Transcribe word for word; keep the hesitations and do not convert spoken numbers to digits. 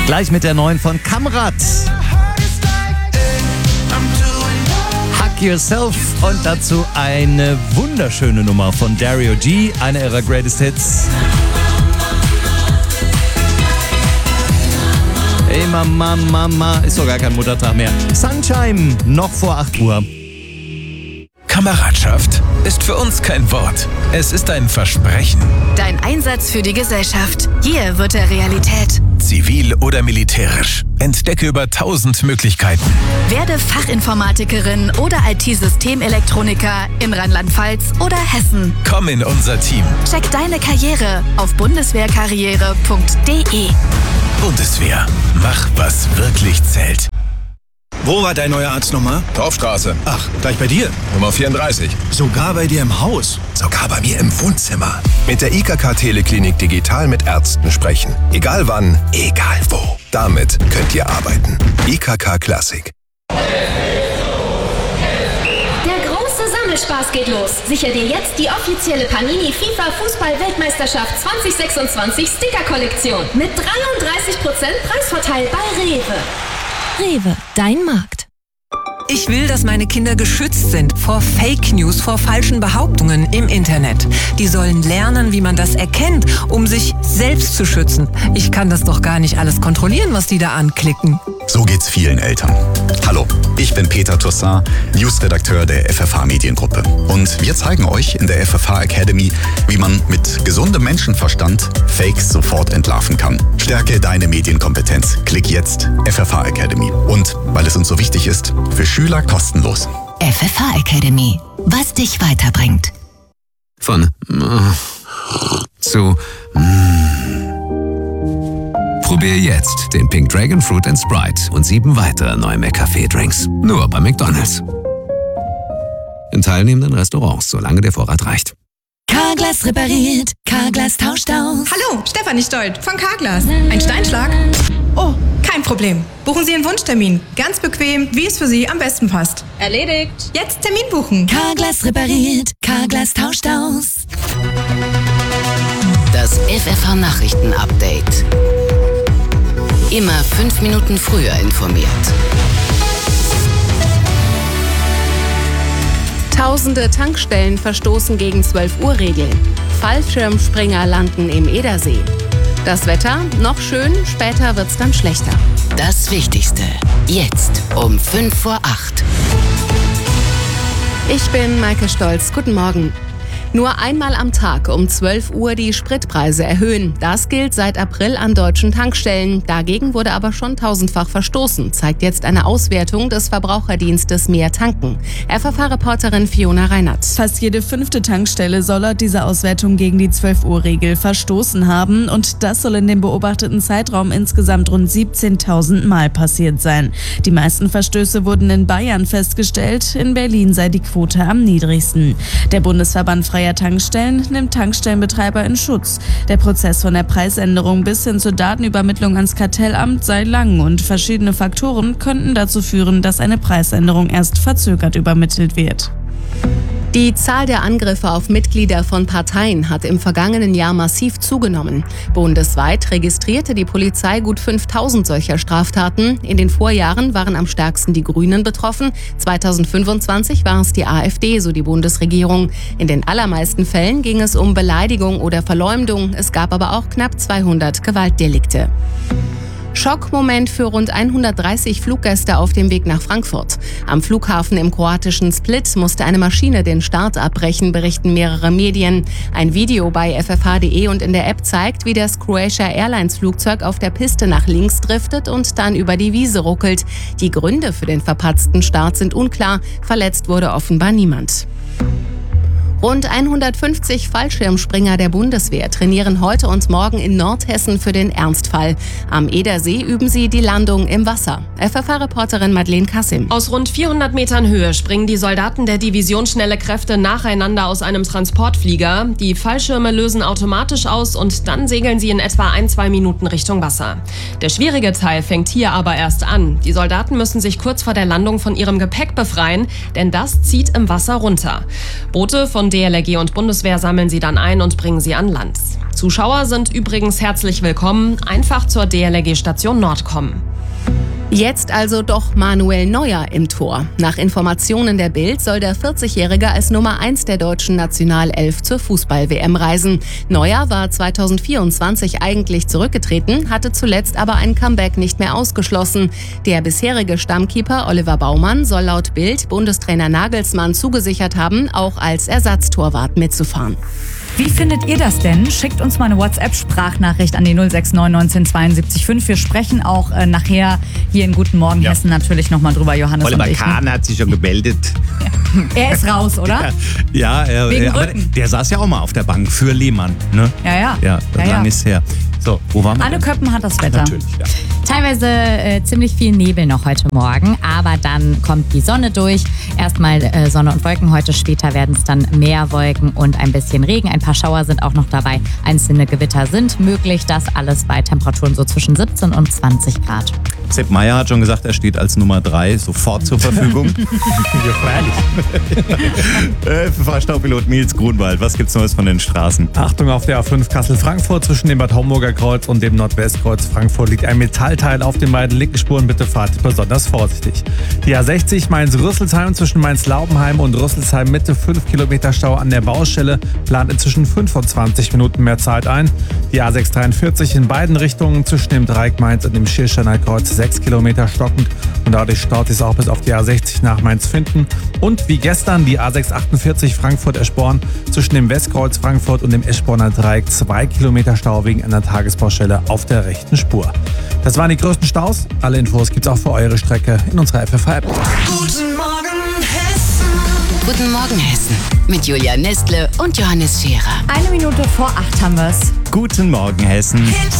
Gleich mit der neuen von Kamrat. Hug Yourself und dazu eine wunderschöne Nummer von Dario G, eine ihrer Greatest Hits. Hey Mama, Mama, ist doch gar kein Muttertag mehr. Sunshine, noch vor acht Uhr. Kameradschaft ist für uns kein Wort. Es ist ein Versprechen. Dein Einsatz für die Gesellschaft. Hier wird er Realität. Zivil oder militärisch. Entdecke über tausend Möglichkeiten. Werde Fachinformatikerin oder I T-Systemelektroniker in Rheinland-Pfalz oder Hessen. Komm in unser Team. Check deine Karriere auf bundeswehrkarriere punkt de. Bundeswehr. Mach, was wirklich zählt. Wo war dein neuer Arzt nochmal? Torfstraße. Ach, gleich bei dir? Nummer vierunddreißig. Sogar bei dir im Haus? Sogar bei mir im Wohnzimmer. Mit der I K K Teleklinik digital mit Ärzten sprechen. Egal wann, egal wo. Damit könnt ihr arbeiten. I K K Classic. Der große Sammelspaß geht los. Sicher dir jetzt die offizielle Panini FIFA Fußball-Weltmeisterschaft zwanzig sechsundzwanzig Sticker-Kollektion. Mit dreiunddreißig Prozent Preisvorteil bei Rewe. Rewe, dein Markt. Ich will, dass meine Kinder geschützt sind vor Fake News, vor falschen Behauptungen im Internet. Die sollen lernen, wie man das erkennt, um sich selbst zu schützen. Ich kann das doch gar nicht alles kontrollieren, was die da anklicken. So geht's vielen Eltern. Hallo, ich bin Peter Toussaint, Newsredakteur der F F H Mediengruppe. Und wir zeigen euch in der F F H Academy, wie man mit gesundem Menschenverstand Fakes sofort entlarven kann. Stärke deine Medienkompetenz. Klick jetzt F F H Academy. Und weil es uns so wichtig ist, für Schüler kostenlos. F F H Academy, was dich weiterbringt. Von äh, zu äh. Probier jetzt den Pink Dragon Fruit and Sprite und sieben weitere neue McCafé-Drinks. Nur bei McDonald's. In teilnehmenden Restaurants, solange der Vorrat reicht. Carglass repariert, Carglass tauscht aus. Hallo, Stefanie Stolt von Carglass. Ein Steinschlag? Oh, kein Problem. Buchen Sie einen Wunschtermin. Ganz bequem, wie es für Sie am besten passt. Erledigt. Jetzt Termin buchen. Carglass repariert, Carglass tauscht aus. Das F F H Nachrichten-Update. Immer fünf Minuten früher informiert. Tausende Tankstellen verstoßen gegen zwölf Uhr Regeln. Fallschirmspringer landen im Edersee. Das Wetter noch schön, später wird's dann schlechter. Das Wichtigste jetzt um fünf vor acht. Ich bin Maike Stolz. Guten Morgen. Nur einmal am Tag um zwölf Uhr die Spritpreise erhöhen. Das gilt seit April an deutschen Tankstellen. Dagegen wurde aber schon tausendfach verstoßen, zeigt jetzt eine Auswertung des Verbraucherdienstes Mehr Tanken. F F H-Reporterin Fiona Reinert. Fast jede fünfte Tankstelle soll laut dieser Auswertung gegen die zwölf Uhr Regel verstoßen haben. Und das soll in dem beobachteten Zeitraum insgesamt rund siebzehntausend Mal passiert sein. Die meisten Verstöße wurden in Bayern festgestellt. In Berlin sei die Quote am niedrigsten. Der Bundesverband Freier Tankstellen nimmt Tankstellenbetreiber in Schutz. Der Prozess von der Preisänderung bis hin zur Datenübermittlung ans Kartellamt sei lang und verschiedene Faktoren könnten dazu führen, dass eine Preisänderung erst verzögert übermittelt wird. Die Zahl der Angriffe auf Mitglieder von Parteien hat im vergangenen Jahr massiv zugenommen. Bundesweit registrierte die Polizei gut fünftausend solcher Straftaten. In den Vorjahren waren am stärksten die Grünen betroffen. zweitausendfünfundzwanzig war es die AfD, so die Bundesregierung. In den allermeisten Fällen ging es um Beleidigung oder Verleumdung. Es gab aber auch knapp zweihundert Gewaltdelikte. Schockmoment für rund hundertdreißig Fluggäste auf dem Weg nach Frankfurt. Am Flughafen im kroatischen Split musste eine Maschine den Start abbrechen, berichten mehrere Medien. Ein Video bei F F H punkt de und in der App zeigt, wie das Croatia Airlines Flugzeug auf der Piste nach links driftet und dann über die Wiese ruckelt. Die Gründe für den verpatzten Start sind unklar. Verletzt wurde offenbar niemand. Rund hundertfünfzig Fallschirmspringer der Bundeswehr trainieren heute und morgen in Nordhessen für den Ernstfall. Am Edersee üben sie die Landung im Wasser. F F H-Reporterin Madeleine Kassim. Aus rund vierhundert Metern Höhe springen die Soldaten der Division Schnelle Kräfte nacheinander aus einem Transportflieger. Die Fallschirme lösen automatisch aus und dann segeln sie in etwa ein, zwei Minuten Richtung Wasser. Der schwierige Teil fängt hier aber erst an. Die Soldaten müssen sich kurz vor der Landung von ihrem Gepäck befreien, denn das zieht im Wasser runter. Boote von D L R G und Bundeswehr sammeln sie dann ein und bringen sie an Land. Zuschauer sind übrigens herzlich willkommen. Einfach zur D L R G-Station Nord kommen. Jetzt also doch Manuel Neuer im Tor. Nach Informationen der Bild soll der vierzigjährige als Nummer eins der deutschen Nationalelf zur Fußball-W M reisen. Neuer war zweitausendvierundzwanzig eigentlich zurückgetreten, hatte zuletzt aber ein Comeback nicht mehr ausgeschlossen. Der bisherige Stammkeeper Oliver Baumann soll laut Bild Bundestrainer Nagelsmann zugesichert haben, auch als Ersatztorwart mitzufahren. Wie findet ihr das denn? Schickt uns mal eine WhatsApp-Sprachnachricht an die null sechs neun neunzehn fünf. Wir sprechen auch äh, nachher hier in Guten Morgen ja. Hessen natürlich nochmal drüber, Johannes Oliver und ich. Kahn hat sich schon gemeldet. Ja. Er ist raus, oder? Ja, er, Wegen er, aber der saß ja auch mal auf der Bank für Lehmann. Ne? Ja, ja. Ja, das ja, lang ja. ist her. So, wo waren wir Anne denn? Köppen hat das Wetter. Natürlich, ja. Teilweise äh, ziemlich viel Nebel noch heute Morgen, aber dann kommt die Sonne durch. Erstmal äh, Sonne und Wolken, heute später werden es dann mehr Wolken und ein bisschen Regen. Ein paar Schauer sind auch noch dabei. Einzelne Gewitter sind möglich. Das alles bei Temperaturen so zwischen siebzehn und zwanzig Grad. Sepp Meier hat schon gesagt, er steht als Nummer drei sofort zur Verfügung. Ja, freilich. äh, Fahrstaupilot Nils Grunwald, was gibt's Neues von den Straßen? Achtung auf der A fünf Kassel-Frankfurt zwischen dem Bad Homburger Kreuz und dem Nordwestkreuz Frankfurt liegt ein Metallteil auf den beiden linken Spuren. Bitte fahrt besonders vorsichtig. Die A sechzig Mainz-Rüsselsheim zwischen Mainz-Laubenheim und Rüsselsheim Mitte fünf Kilometer Stau an der Baustelle, plant inzwischen fünfundzwanzig Minuten mehr Zeit ein. Die A sechs dreiundvierzig in beiden Richtungen zwischen dem Dreieck Mainz und dem Schirsteiner Kreuz sechs Kilometer stockend und dadurch staut es auch bis auf die A sechzig nach Mainz-Finden. Und wie gestern die A sechs achtundvierzig Frankfurt-Eschborn zwischen dem Westkreuz Frankfurt und dem Eschborner Dreieck zwei Kilometer Stau wegen einer Tagesbaustelle auf der rechten Spur. Das waren die größten Staus. Alle Infos gibt's auch für eure Strecke in unserer F F H-App. Guten Morgen Hessen. Guten Morgen Hessen. Mit Julia Nestle und Johannes Scherer. Eine Minute vor acht haben wir's. Guten Morgen Hessen. Hit